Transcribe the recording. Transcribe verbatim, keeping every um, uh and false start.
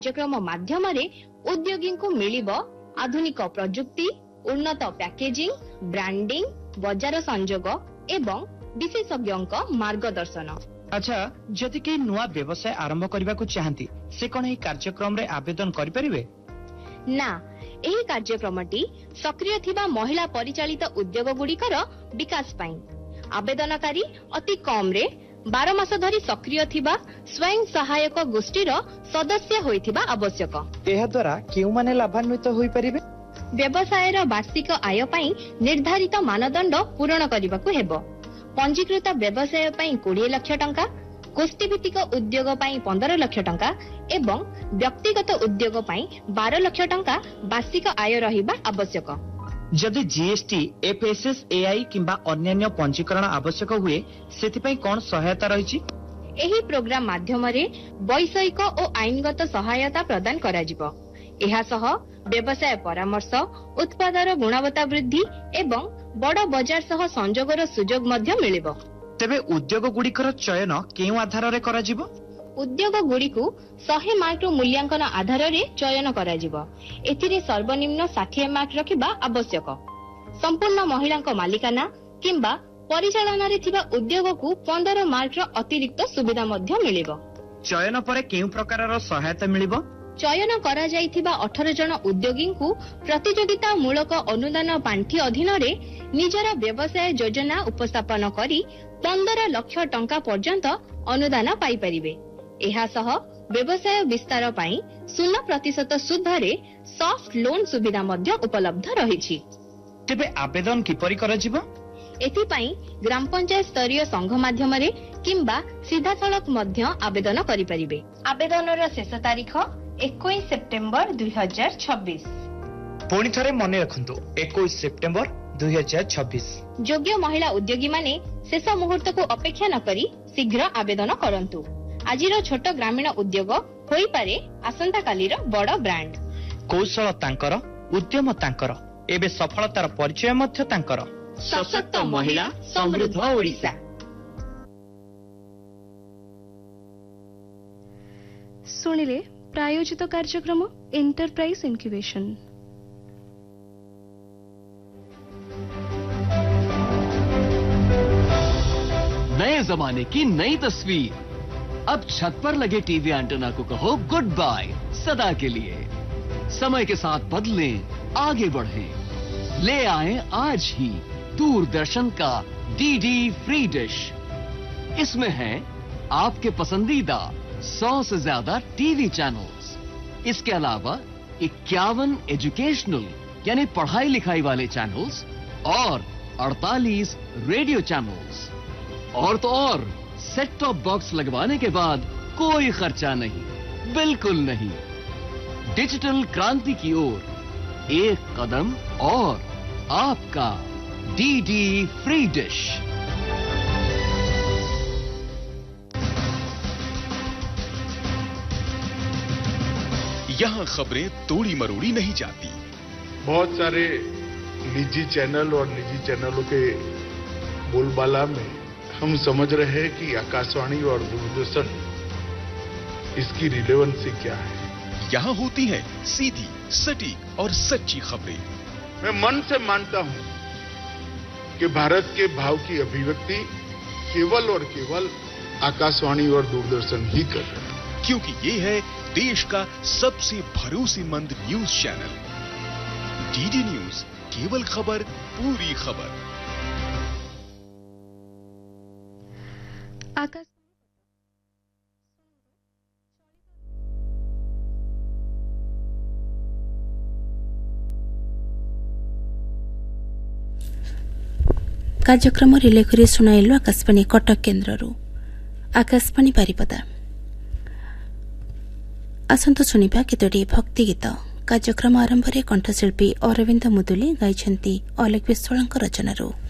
कार्यक्रम माध्यम उद्योगी को मिलिबो आधुनिक प्रजुक्ति, उन्नत पैकेजिंग, ब्रांडिंग, बाजार संजोग एवं विशेषज्ञों मार्गदर्शन। अच्छा, जदि के नुआ व्यवसाय आरंभ करबा को चाहंती से कोन ए कार्यक्रम रे आवेदन करि परिबे? ना, एही कार्यक्रमटी सक्रिय थिबा महिला परिचालित उद्योग गुड़िकर विकास पाई आवेदनकारी अति कम रे बारह मास धरी सक्रिय थिबा स्वयं सहायक गोष्ठीर सदस्य होइथिबा आवश्यक। एहा द्वारा केउ माने लाभान्वित होई परिबे? व्यवसायर वार्षिक आय पाई निर्धारित मानदंड पूर्ण करबाकू हेबो। पंजीकृत व्यवसाय पाई बीस लाख टंका, गोष्ठी भित्तिक उद्योग पाई पंद्रह लाख टंका एवं व्यक्तिगत उद्योग पाई बारह लाख टंका वार्षिक आय रहिबा आवश्यक। जदि जीएसटी, एफएसएसएआई किंबा अन्य पंजीकरण आवश्यक हुए सेति कौन सहायता रही? एही प्रोग्राम माध्यम वैषयिक और आईनगत सहायता प्रदान करा जिवो। एहा सह व्यवसाय परामर्श, उत्पादर गुणवत्ता वृद्धि एवं बड़ बाजार सह संजोगर सुजोग मध्य मिलिबो। तेबे उद्योग गुड़िकर चयन केउ आधार रे करा जिवो? उद्योग गुड़िकु सौ मार्क मूल्यांकन आधार रे चयन करा जिवो। एथिरे सर्वनिम्न साठ मार्क रखिबा आवश्यक। संपूर्ण महिला मालिकाना किंबा परिचालन रे थिबा उद्योग को पंद्रह मार्क रो अतिरिक्त सुविधा मध्य मिलिबो। चयन परे केउ प्रकारर सहायता मिलिबो? चयन करा जाइथिबा अठारह जन उद्योगी को प्रतियोगिता मूलक अनुदान पांठी अधीन रे निजर व्यवसाय योजना उपस्थापन करी पंद्रह लाख टंका पर्यंत अनुदान पाई परिबे। एहा सह व्यवसाय विस्तार पाई शून्य प्रतिशत सुध रे सॉफ्ट लोन सुविधा मध्य उपलब्ध रहिछि। तेबे आवेदन किपरि करजिबो? एथि पई ग्राम पंचायत स्तरीय संघ माध्यम रे किंबा सीधा सड़क मध्य आवेदन करि परिबे। आवेदनर शेष तारीख इक्कीस सेप्टेम्बर दुई हजार छब्बीस। पुणी थरे मने रखंतु इक्कीस सेप्टेम्बर दुई हजार छब्बीस। योग्य महिला उद्योगी माने शेष मुहूर्त को अपेक्षा न करी शीघ्र आवेदन करंतु। आजिर छोट ग्रामीण उद्योग होई पारे आसंता कालीर बड़ ब्रांड। कौशल तांकर, उद्यम तांकर, एबे सफलतार परिचय मध्य तांकर। सशक्त महिला, समृद्ध ओडिशा। सुनिले प्रायोजित कार्यक्रम एंटरप्राइज इनक्यूबेशन। नए जमाने की नई तस्वीर। अब छत पर लगे टीवी एंटेना को कहो गुड बाय सदा के लिए। समय के साथ बदलें, आगे बढ़ें। ले आएं आज ही दूरदर्शन का डीडी फ्री डिश। इसमें है आपके पसंदीदा सौ से ज्यादा टीवी चैनल्स। इसके अलावा इक्यावन एजुकेशनल यानी पढ़ाई लिखाई वाले चैनल्स और अड़तालीस रेडियो चैनल्स। और तो और सेट टॉप बॉक्स लगवाने के बाद कोई खर्चा नहीं, बिल्कुल नहीं। डिजिटल क्रांति की ओर एक कदम और आपका डीडी फ्री डिश। यहाँ खबरें तोड़ी मरोड़ी नहीं जाती। बहुत सारे निजी चैनल और निजी चैनलों के बोलबाला में हम समझ रहे हैं कि आकाशवाणी और दूरदर्शन इसकी रिलेवेंसी क्या है। यहाँ होती है सीधी, सटीक और सच्ची खबरें। मैं मन से मानता हूँ कि भारत के भाव की अभिव्यक्ति केवल और केवल आकाशवाणी और दूरदर्शन ही कर रहे हैं, क्योंकि ये है देश का सबसे भरोसेमंद न्यूज चैनल। डीडी न्यूज, केवल खबर, पूरी खबर। आकाश कार्यक्रम रिले करी सुनाइलु आकाशवाणी कटक केन्द्ररू। आकाशवाणी बारिपदा। आसंत सुनिबा केतोटी भक्ति गीत। कार्यक्रम आरंभ रे कंठशिल्पी अरविंद मुदुली गाइछंती अलेख विश्वालଙ୍କ रचनारू।